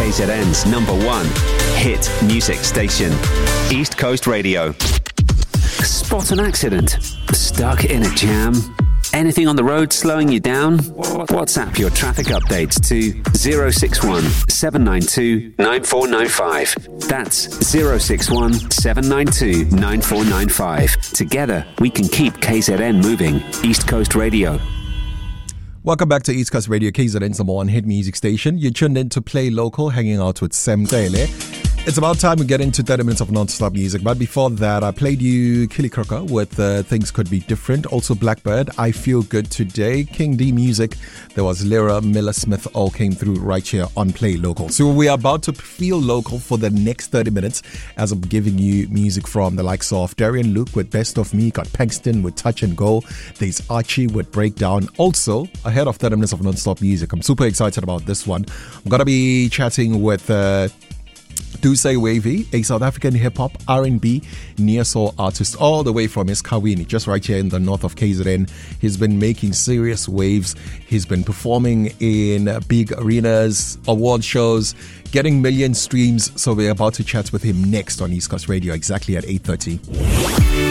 KZN's #1 hit music station, East Coast Radio. Spot an accident? Stuck in a jam? Anything on the road slowing you down? WhatsApp your traffic updates to 061 792 9495. That's 061 792 9495. Together, we can keep KZN moving. East Coast Radio. Welcome back to East Coast Radio, KZN's #1 hit music station. You're tuned in to Play Local, hanging out with Sam Dele. It's about time we get into 30 minutes of non-stop music. But before that, I played you Killy Crocker with Things Could Be Different. Also Blackbird, I Feel Good Today. King D Music, there was Lyra, Miller Smith, all came through right here on Play Local. So we are about to feel local for the next 30 minutes as I'm giving you music from the likes of Darian Luke with Best of Me, got Paxton with Touch and Go, there's Archie with Breakdown. Also, ahead of 30 minutes of non-stop music, I'm super excited about this one. I'm going to be chatting with Do Say Wavy, a South African hip-hop, R&B, neo-soul artist all the way from Esikhaweni, just right here in the north of KZN. He's been making serious waves. He's been performing in big arenas, award shows, getting million streams. So we're about to chat with him next on East Coast Radio exactly at 8:30.